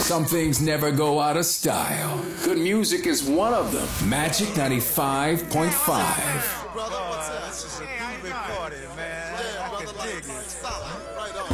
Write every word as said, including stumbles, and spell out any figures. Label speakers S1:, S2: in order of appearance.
S1: Some things never go out of style. Good music is one of them. Magic ninety-five point five.
S2: Brother, what's that? This is a good recording, man. I can dig it.